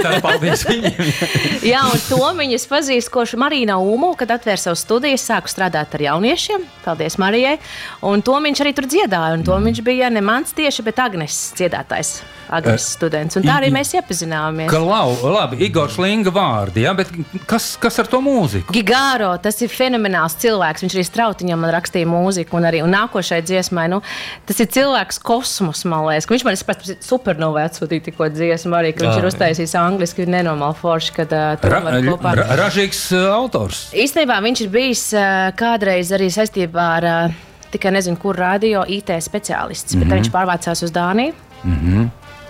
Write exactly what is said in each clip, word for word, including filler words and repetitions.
tad paldies viņiem. Jā, un Tomiņu es pazīstu, koši Marīna Umu, kad atvēr savu studijas, sāku strādāt ar jauniešiem. Paldies Marijai. Un Tomiņš arī tur dziedāja, un Tomiņš bija ne mans tieši, bet Agnes dziedātājs. Agnes students, un tā arī mēs iepazināmies. Klau, labi, Igors Linga vārdi, jā, bet kas, kas ar to mūziku? Gigāro, tas ir fenomenāls cilvēks, viņš arī Strautiņam man rakstīja mūziku, un arī un nākošai dziesmai, nu, tas ir cilvēks kosmos, man liekas, ka viņš man ir supernovai atsūtīja tikko dziesmu arī, ka viņš ir uztaisījis angliski, nenormāli forši, kad uh, tur var kopā. Ra, ražīgs uh, autors. Īstenībā viņš ir bijis uh, kādreiz arī saistībā ar, uh, tikai nezinu, kur radio, I T speciālists, mm-hmm. bet viņš pārvācās uz Dāniju. Mhm.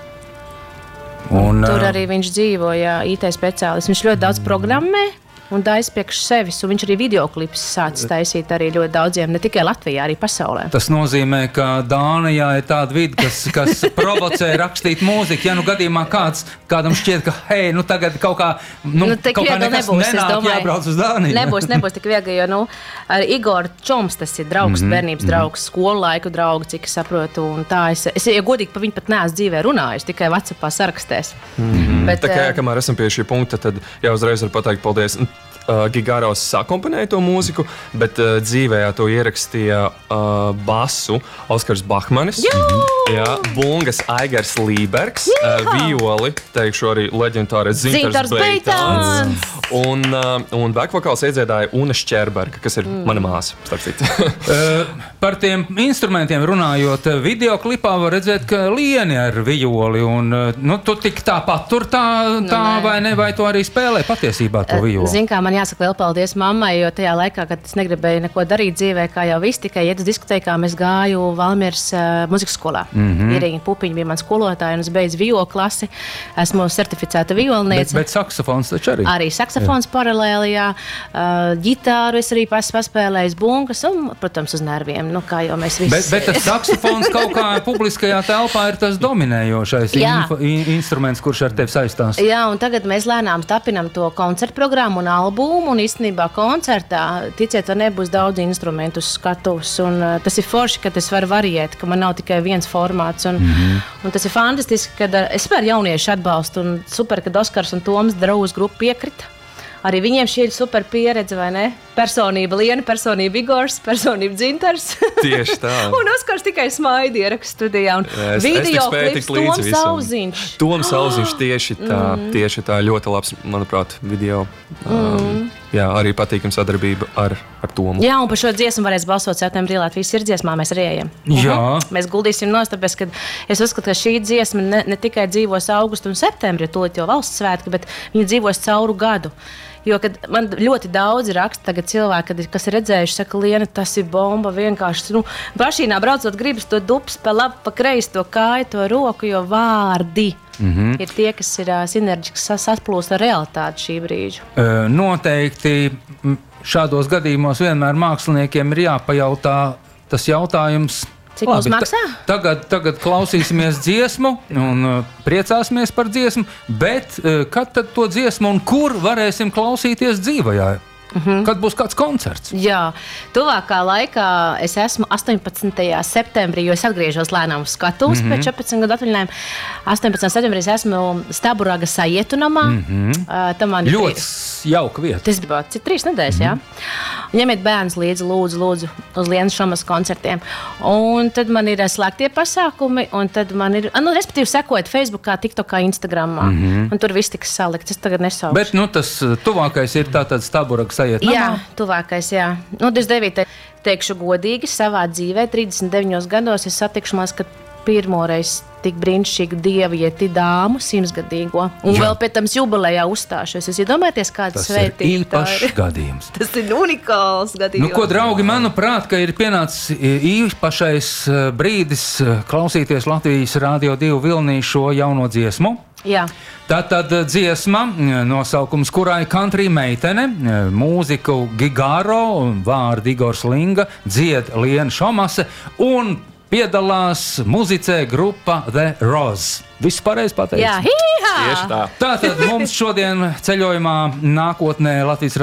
Un, Tur arī viņš dzīvoja I T speciālists. Viņš ļoti daudz programmē un dais priekš sevis. Un viņš arī videoklipus sācis taisīt arī ļoti daudziem, ne tikai Latvijā, arī pasaulē. Tas nozīmē, ka Dānijā ir tāda vide, kas, kas provocē rakstīt mūziku. Ja nu gadījumā kāds, kādam šķiet, ka hei, nu tagad kaut kā, nu, nu, kaut kā nekas nebūs, nenāk, jābrauc uz Dāniju. Nebūs, nebūs tik viegli, jo, nu, ar Igor Čoms tas ir draugs, mm-hmm. bērnības draugs, skolu laiku draugs, cik es saprotu. Un tā es, es ja godīgi pa viņu pat neesmu dzīvē runājusi, tikai WhatsAppā sarakstēs. Mm-hmm. Bet, tā kā, jā, kamēr esam pie šī punkta, tad jau uzreiz var pateikt paldies. Uh, Gigāros sakomponēja to mūziku, bet uh, dzīvē to ierakstīja uh, basu Oskars Bahmanis, jā, bungas Aigars Lībergs, uh, violi, teikšu arī leģendārais Zintars Beitāns, un, uh, un backvokāls iedziedāja Una Šķerberga, kas ir mm. mana māsa, starp citu. uh, par tiem instrumentiem runājot, videoklipā var redzēt, ka lieni ar violi, un uh, nu, tu tik tāpat tur tā, tā nu, vai ne, vai tu arī spēlē patiesībā to violi? Zin kā, man jāsaka vēl paldies mammai, jo tajā laikā, kad es negribēju neko darīt dzīvē, kā jau viss, tikai iet uz diskotēkām, es gāju Valmieras uh, muzikas skolā. Mm-hmm. Ierīņa Pupiņa bija man skolotāja, un es beidzu violu klasi. Esmu certificēta violniece. Bet, bet saksofons taču arī? Arī saksofons paralēli, jā. Uh, ģitāru es arī pas, paspēlēju bungas, un, protams, uz nerviem, nu, kā jau mēs visi. Bet, bet tas saksofons kaut kā publiskajā telpā ir tas dominējošais info, in, instruments, kurš ar tevi saistās. Jā, un tagad mēs lēnām tapinam to koncertu programmu un albumu, un īstenībā koncertā, ticiet, vai nebūs daudz instrumentu uz skatuves, un uh, tas ir forši, ka es varu variēt, ka man nav tikai viens formāts, un, mm-hmm. un tas ir fantastiski, kad uh, es par jauniešu atbalstu, un super, kad Oskars un Toms draugus grupu piekrita. Arī viņiem šī ir super pieredze, vai ne? Personība Liena, personība Igors, personība Dzintars. Tieši tā. Un Oskars tikai smaidi ieraksta studijā. Un es, video es klips Toms Sauziņš. Toms Sauziņš tieši tā, mm. tieši tā ļoti labs, manuprāt, video. Mm. Um, jā, arī patīkam sadarbība ar, ar Tomu. Jā, un par šo dziesmu varēs balsot septembrī Latvijas sirdsdziesmā, mēs arī ejam. Jā. Uh-huh. Mēs guldīsim nost, tāpēc, ka es uzskatu, ka šī dziesma ne, ne tikai dzīvos augustu un septembri, tūlīt jau valsts svētki, bet viņa dzīvos cauru gadu. Jo, kad man ļoti daudz raksta tagad cilvēki, kad, kas ir redzējuši, saka, Liena, tas ir bomba vienkārši. Nu, mašīnā braucot gribas to dups pa labi, pa kreisi, to kāju, to roku, jo vārdi mm-hmm. ir tie, kas ir uh, sinerģiski sasplūst ar realitāti šī brīža. Uh, noteikti šādos gadījumos vienmēr māksliniekiem ir jāpajautā tas jautājums. Cik mums maksā? Tagad, tagad klausīsimies dziesmu un uh, priecāsimies par dziesmu, bet uh, kad tad to dziesmu un kur varēsim klausīties dzīvajā? Mm-hmm. Kad būs kāds koncerts? Jā, tuvākā laikā es esmu astoņpadsmitajā septembrī, jo es atgriežos lēnām uz skatuves mm-hmm. pēc četrpadsmit gadu atvaļinājuma. astoņpadsmitajā septembrī es esmu Staburaga Sajietu namā. Mm-hmm. Uh, ļoti tri... jauka vieta. Tas bija cik trīs nedēļas, mm-hmm. jā. Ņemiet bērnus līdzi, lūdzu, lūdzu, uz Lienas Šomas koncertiem. Un tad man ir slēgtie pasākumi, un tad man ir, nu, respektīvi sekojot Facebookā, TikTokā, Instagramā. Mm-hmm. Un tur viss tiks salikts, es tagad nesaukšu. Bet, nu, tas tuvākais ir tātad Staburaga Sajietu namā? Jā, tuvākais, jā. Nu, divdesmit devītajā teikšu godīgi, savā dzīvē, trīsdesmit deviņos gados es satikšos, ka pirmoreiz tik brīnišķīgu dievieti dāmu simtsgadīgo. Un jā. Vēl pēc tam jubilejā uzstāšos. Jūs iedomājaties, kāda svētība tā ir? Tas ir īpašs gadījums. Tas ir unikāls gadījums. Nu, ko, draugi, manuprāt, ka ir pienācis īpašais brīdis klausīties Latvijas Rādio divi Vilnī šo jauno dziesmu. Jā. Tātad dziesma, nosaukums kurai country meitene, mūziku Gigāro, vārdi Igors Linga, dzied Liena Šomase un piedalās muzicē grupa The Rose. Viss pareizi pateicis? Jā, hīhā! Tieši tā. Tātad mums šodien ceļojumā nākotnē Latvijas